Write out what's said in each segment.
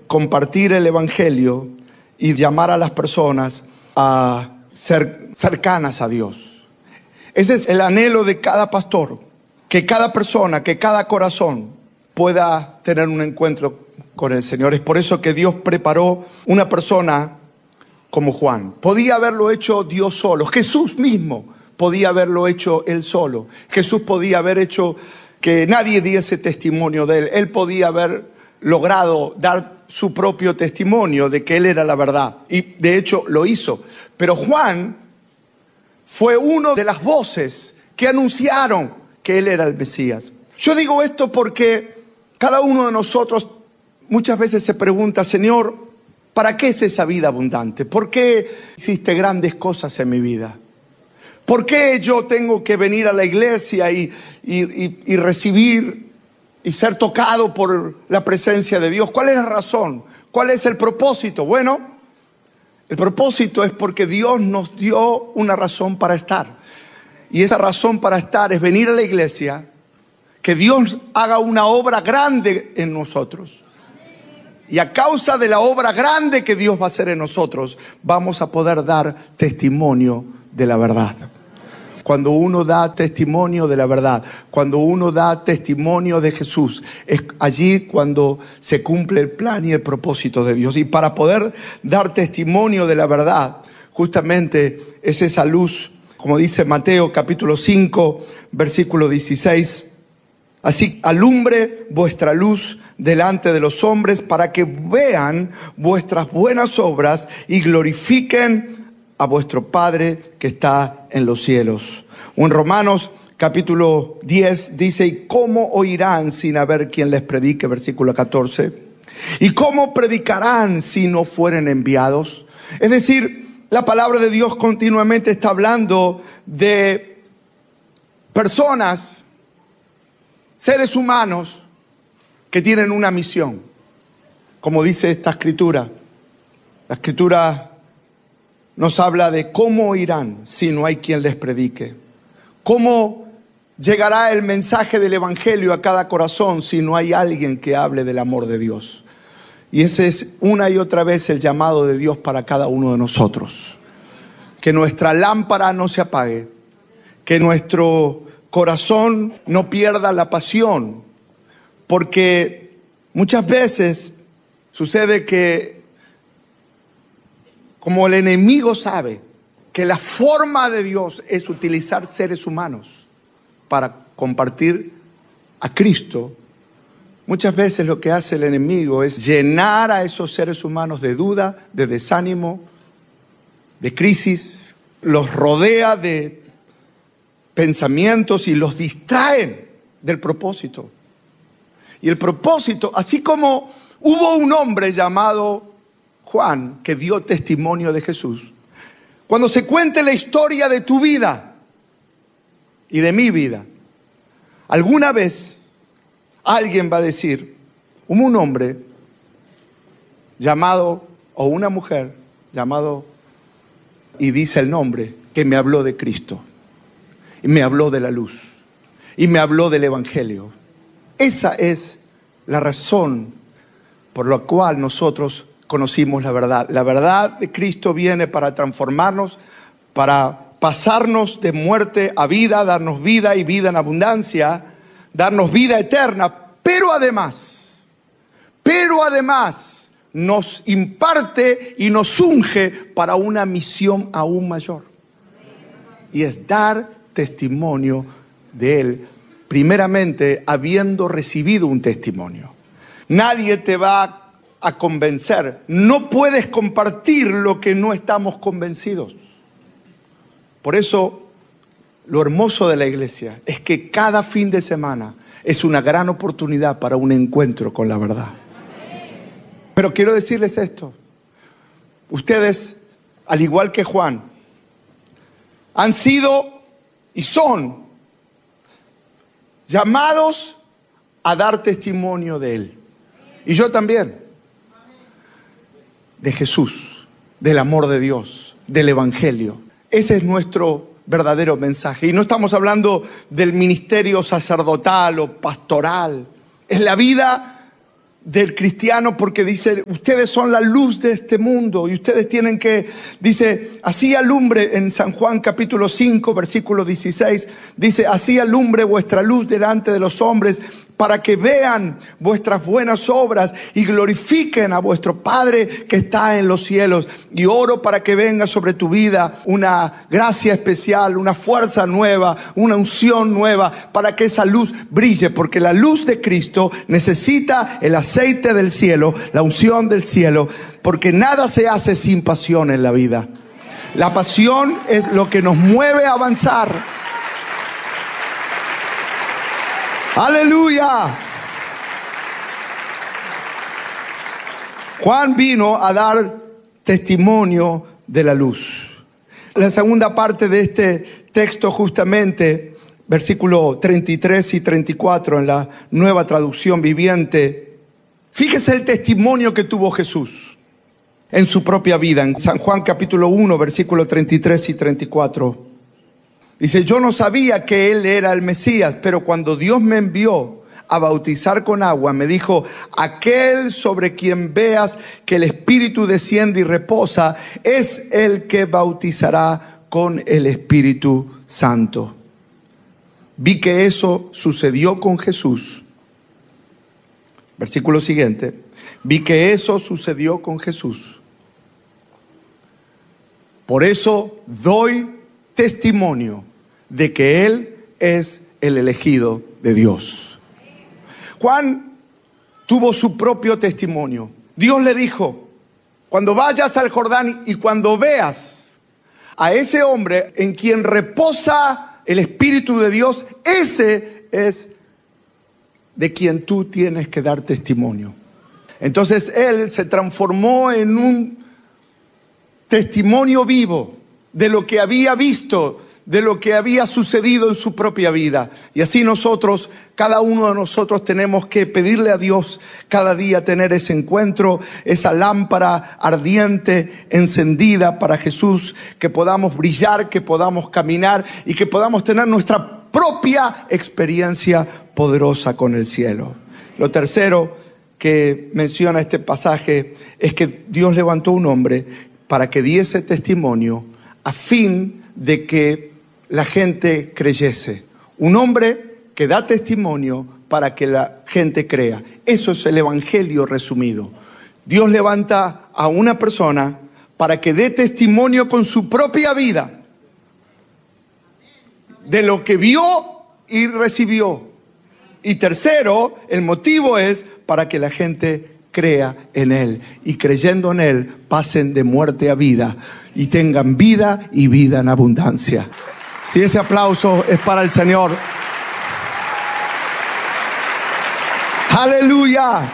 compartir el evangelio y llamar a las personas a ser cercanas a Dios. Ese es el anhelo de cada pastor, que cada persona, que cada corazón pueda tener un encuentro con el Señor. Es por eso que Dios preparó una persona como Juan. Podía haberlo hecho Dios solo. Jesús mismo podía haberlo hecho Él solo. Jesús podía haber hecho que nadie diese testimonio de Él. Él podía haber logrado dar su propio testimonio de que Él era la verdad. Y de hecho lo hizo. Pero Juan fue uno de las voces que anunciaron que Él era el Mesías. Yo digo esto porque cada uno de nosotros muchas veces se pregunta: Señor, ¿para qué es esa vida abundante? ¿Por qué hiciste grandes cosas en mi vida? ¿Por qué yo tengo que venir a la iglesia y recibir y ser tocado por la presencia de Dios? ¿Cuál es la razón? ¿Cuál es el propósito? Bueno, el propósito es porque Dios nos dio una razón para estar. Y esa razón para estar es venir a la iglesia, que Dios haga una obra grande en nosotros. Y a causa de la obra grande que Dios va a hacer en nosotros, vamos a poder dar testimonio de la verdad. Cuando uno da testimonio de la verdad, cuando uno da testimonio de Jesús, es allí cuando se cumple el plan y el propósito de Dios. Y para poder dar testimonio de la verdad, justamente es esa luz, como dice Mateo capítulo 5, versículo 16. Así alumbre vuestra luz delante de los hombres para que vean vuestras buenas obras y glorifiquen a vuestro Padre que está en los cielos. O en Romanos capítulo 10 dice: ¿y cómo oirán sin haber quien les predique? Versículo 14. ¿Y cómo predicarán si no fueren enviados? Es decir, la palabra de Dios continuamente está hablando de personas, seres humanos que tienen una misión. Como dice esta escritura, la escritura nos habla de cómo oirán si no hay quien les predique. Cómo llegará el mensaje del evangelio a cada corazón si no hay alguien que hable del amor de Dios. Y ese es una y otra vez el llamado de Dios para cada uno de nosotros. Que nuestra lámpara no se apague, que nuestro corazón no pierda la pasión, porque muchas veces sucede que, como el enemigo sabe que la forma de Dios es utilizar seres humanos para compartir a Cristo, muchas veces lo que hace el enemigo es llenar a esos seres humanos de duda, de desánimo, de crisis, los rodea de pensamientos y los distraen del propósito. Y el propósito, así como hubo un hombre llamado Juan que dio testimonio de Jesús, cuando se cuente la historia de tu vida y de mi vida, alguna vez alguien va a decir: hubo un hombre llamado, o una mujer llamado, y dice el nombre, que me habló de Cristo, y me habló de la luz, y me habló del evangelio. Esa es la razón por la cual nosotros conocimos la verdad. La verdad de Cristo viene para transformarnos, para pasarnos de muerte a vida, darnos vida y vida en abundancia, darnos vida eterna, pero además nos imparte y nos unge para una misión aún mayor. Y es dar testimonio de Él, primeramente habiendo recibido un testimonio. Nadie te va a convencer. No puedes compartir lo que no estamos convencidos. Por eso, lo hermoso de la iglesia es que cada fin de semana es una gran oportunidad para un encuentro con la verdad. Pero quiero decirles esto: ustedes, al igual que Juan, han sido y son llamados a dar testimonio de Él. Y yo también. De Jesús, del amor de Dios, del evangelio. Ese es nuestro verdadero mensaje. Y no estamos hablando del ministerio sacerdotal o pastoral. Es la vida del cristiano, porque dice, ustedes son la luz de este mundo y ustedes tienen que, dice, así alumbre, en San Juan capítulo 5, versículo 16, dice, así alumbre vuestra luz delante de los hombres, para que vean vuestras buenas obras y glorifiquen a vuestro Padre que está en los cielos. Y oro para que venga sobre tu vida una gracia especial, una fuerza nueva, una unción nueva, para que esa luz brille, porque la luz de Cristo necesita el aceite del cielo, la unción del cielo, porque nada se hace sin pasión en la vida. La pasión es lo que nos mueve a avanzar. ¡Aleluya! Juan vino a dar testimonio de la luz. La segunda parte de este texto, justamente, versículo 33 y 34 en la Nueva Traducción Viviente. Fíjese el testimonio que tuvo Jesús en su propia vida. En San Juan capítulo 1, versículo 33 y 34. Dice, yo no sabía que Él era el Mesías, pero cuando Dios me envió a bautizar con agua, me dijo, aquel sobre quien veas que el Espíritu desciende y reposa, es el que bautizará con el Espíritu Santo. Vi que eso sucedió con Jesús. Versículo siguiente. Vi que eso sucedió con Jesús. Por eso doy testimonio de que Él es el elegido de Dios. Juan tuvo su propio testimonio. Dios le dijo, cuando vayas al Jordán y cuando veas a ese hombre en quien reposa el Espíritu de Dios, ese es de quien tú tienes que dar testimonio. Entonces Él se transformó en un testimonio vivo de lo que había visto, de lo que había sucedido en su propia vida. Y así nosotros, cada uno de nosotros, tenemos que pedirle a Dios cada día tener ese encuentro, esa lámpara ardiente, encendida para Jesús, que podamos brillar, que podamos caminar y que podamos tener nuestra propia experiencia poderosa con el cielo. Lo tercero que menciona este pasaje es que Dios levantó un hombre para que diese testimonio a fin de que la gente creyese. Un hombre que da testimonio para que la gente crea. Eso es el evangelio resumido. Dios levanta a una persona para que dé testimonio con su propia vida de lo que vio y recibió. Y tercero, el motivo es para que la gente crea en Él, y creyendo en Él pasen de muerte a vida y tengan vida y vida en abundancia. Si ese aplauso es para el Señor. ¡Aleluya!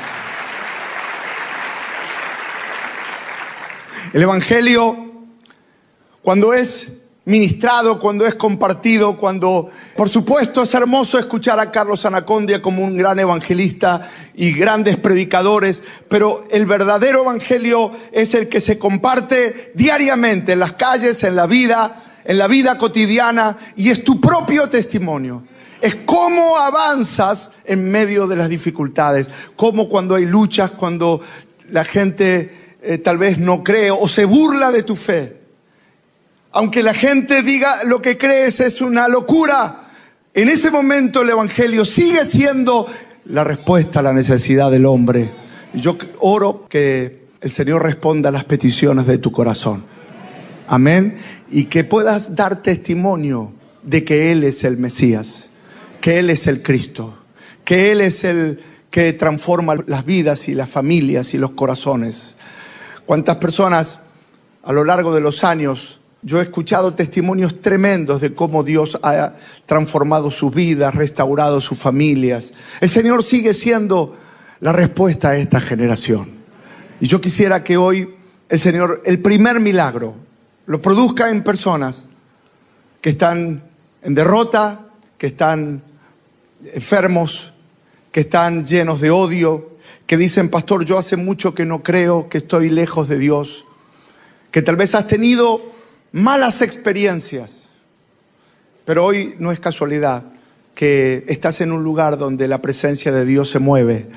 El evangelio, cuando es ministrado, cuando es compartido, cuando, por supuesto, es hermoso escuchar a Carlos Anacondia como un gran evangelista y grandes predicadores, pero el verdadero evangelio es el que se comparte diariamente en las calles, en la vida cotidiana, y es tu propio testimonio. Es cómo avanzas en medio de las dificultades, cómo cuando hay luchas, cuando la gente tal vez no cree o se burla de tu fe. Aunque la gente diga lo que crees es una locura, en ese momento el evangelio sigue siendo la respuesta a la necesidad del hombre. Yo oro que el Señor responda a las peticiones de tu corazón. Amén. Y que puedas dar testimonio de que Él es el Mesías, que Él es el Cristo, que Él es el que transforma las vidas y las familias y los corazones. ¿Cuántas personas a lo largo de los años yo he escuchado testimonios tremendos de cómo Dios ha transformado sus vidas, restaurado sus familias? El Señor sigue siendo la respuesta a esta generación. Y yo quisiera que hoy el Señor, el primer milagro, lo produzca en personas que están en derrota, que están enfermos, que están llenos de odio, que dicen, pastor, yo hace mucho que no creo, que estoy lejos de Dios, que tal vez has tenido malas experiencias, pero hoy no es casualidad que estás en un lugar donde la presencia de Dios se mueve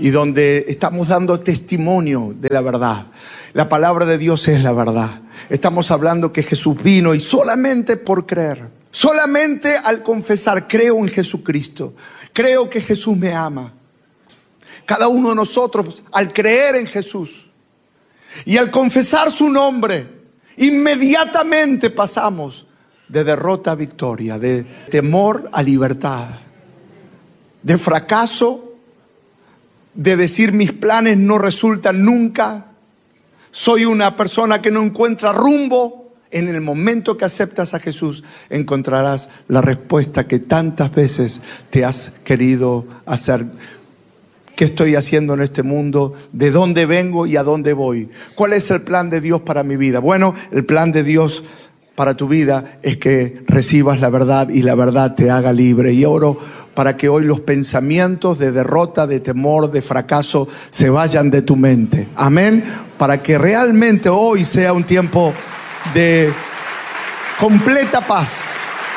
y donde estamos dando testimonio de la verdad. La palabra de Dios es la verdad. Estamos hablando que Jesús vino y solamente por creer, solamente al confesar, creo en Jesucristo, creo que Jesús me ama. Cada uno de nosotros, al creer en Jesús y al confesar su nombre, inmediatamente pasamos de derrota a victoria, de temor a libertad, de fracaso, de decir mis planes no resultan nunca, soy una persona que no encuentra rumbo. En el momento que aceptas a Jesús, encontrarás la respuesta que tantas veces te has querido hacer. ¿Qué estoy haciendo en este mundo? ¿De dónde vengo y a dónde voy? ¿Cuál es el plan de Dios para mi vida? Bueno, el plan de Dios para tu vida es que recibas la verdad y la verdad te haga libre. Y oro para que hoy los pensamientos de derrota, de temor, de fracaso se vayan de tu mente. Amén. Para que realmente hoy sea un tiempo de completa paz.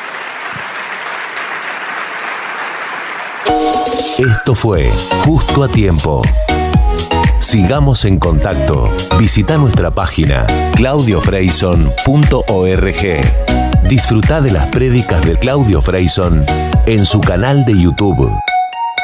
Esto fue Justo a Tiempo. Sigamos en contacto. Visita nuestra página claudiofreyson.org. Disfruta de las prédicas de Claudio Freyson en su canal de YouTube.